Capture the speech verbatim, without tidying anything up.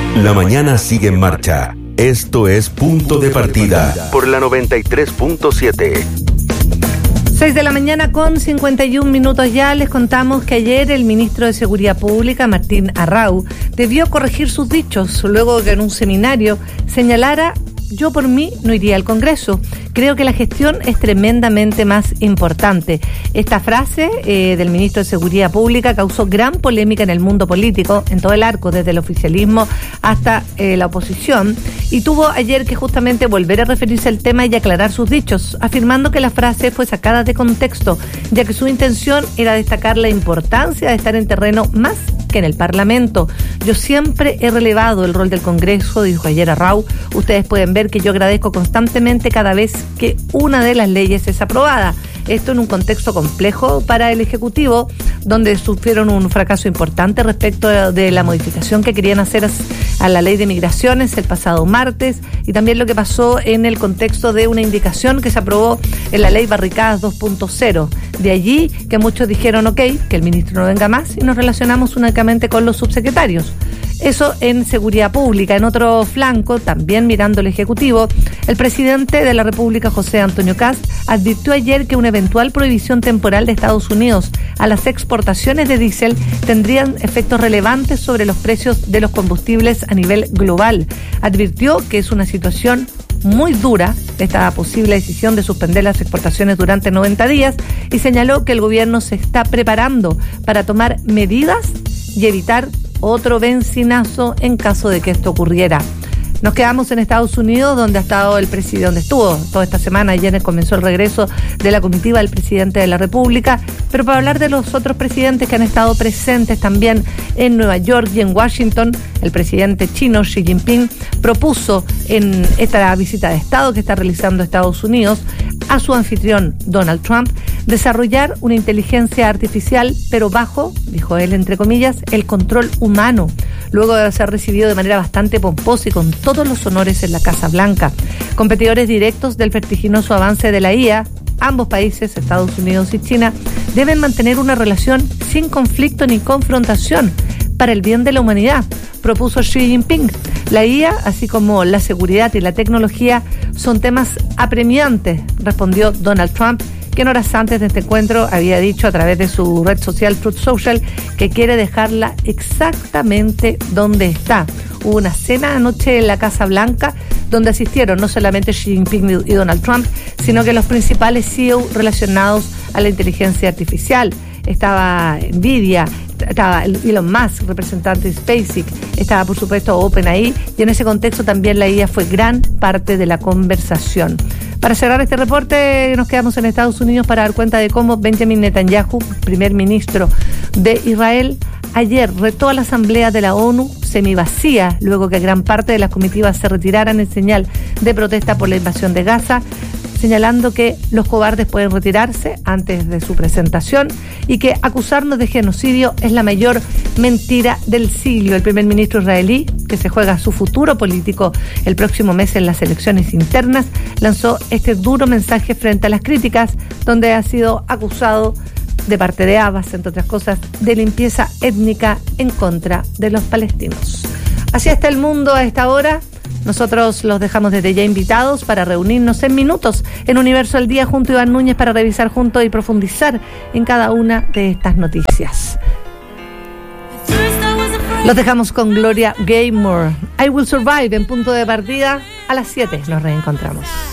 La mañana sigue en marcha. Esto es Punto de Partida por la noventa y tres punto siete. seis de la mañana con cincuenta y un minutos ya. Les contamos que ayer el ministro de Seguridad Pública, Martín Arrau, debió corregir sus dichos luego que en un seminario señalara: yo por mí no iría al Congreso. Creo que la gestión es tremendamente más importante. Esta frase eh, del ministro de Seguridad Pública causó gran polémica en el mundo político, en todo el arco, desde el oficialismo hasta eh, la oposición, y tuvo ayer que justamente volver a referirse al tema y aclarar sus dichos, afirmando que la frase fue sacada de contexto, ya que su intención era destacar la importancia de estar en terreno más que en el Parlamento. Yo siempre he relevado el rol del Congreso, dijo ayer Arrau. Ustedes pueden ver que yo agradezco constantemente cada vez que una de las leyes es aprobada. Esto en un contexto complejo para el Ejecutivo, donde sufrieron un fracaso importante respecto de la modificación que querían hacer a la ley de migraciones el pasado martes, y también lo que pasó en el contexto de una indicación que se aprobó en la ley Barricadas dos punto cero. De allí que muchos dijeron ok, que el ministro no venga más, y nos relacionamos únicamente con los subsecretarios. Eso en seguridad pública. En otro flanco, también mirando el Ejecutivo, el presidente de la República, José Antonio Kast, advirtió ayer que una eventual prohibición temporal de Estados Unidos a las exportaciones de diésel tendrían efectos relevantes sobre los precios de los combustibles a nivel global. Advirtió que es una situación muy dura esta posible decisión de suspender las exportaciones durante noventa días, y señaló que el gobierno se está preparando para tomar medidas y evitar otro bencinazo en caso de que esto ocurriera. Nos quedamos en Estados Unidos, donde ha estado el presidente, donde estuvo toda esta semana. Ayer comenzó el regreso de la comitiva del presidente de la República, pero para hablar de los otros presidentes que han estado presentes también en Nueva York y en Washington, el presidente chino Xi Jinping propuso en esta visita de Estado que está realizando Estados Unidos a su anfitrión Donald Trump desarrollar una inteligencia artificial, pero bajo, dijo él entre comillas, el control humano, luego de ser recibido de manera bastante pomposa y con todos los honores en la Casa Blanca. Competidores directos del vertiginoso avance de la I A, ambos países, Estados Unidos y China, deben mantener una relación sin conflicto ni confrontación para el bien de la humanidad, propuso Xi Jinping. La I A, así como la seguridad y la tecnología, son temas apremiantes, respondió Donald Trump, que en horas antes de este encuentro había dicho a través de su red social Truth Social que quiere dejarla exactamente donde está. Hubo una cena anoche en la Casa Blanca donde asistieron no solamente Xi Jinping y Donald Trump, sino que los principales C E O relacionados a la inteligencia artificial. Estaba Nvidia, estaba Elon Musk, representante de SpaceX, estaba por supuesto OpenAI, y en ese contexto también la I A fue gran parte de la conversación. Para cerrar este reporte, nos quedamos en Estados Unidos para dar cuenta de cómo Benjamin Netanyahu, primer ministro de Israel, ayer retó a la Asamblea de la ONU semivacía, luego que gran parte de las comitivas se retiraran en señal de protesta por la invasión de Gaza, señalando que los cobardes pueden retirarse antes de su presentación y que acusarnos de genocidio es la mayor mentira del siglo. El primer ministro israelí, que se juega su futuro político el próximo mes en las elecciones internas, lanzó este duro mensaje frente a las críticas, donde ha sido acusado de parte de Abbas, entre otras cosas, de limpieza étnica en contra de los palestinos. Así está el mundo a esta hora. Nosotros los dejamos desde ya invitados para reunirnos en minutos en Universo al Día junto a Iván Núñez para revisar juntos y profundizar en cada una de estas noticias. Los dejamos con Gloria Gaynor. I Will Survive en Punto de Partida a las siete. Nos reencontramos.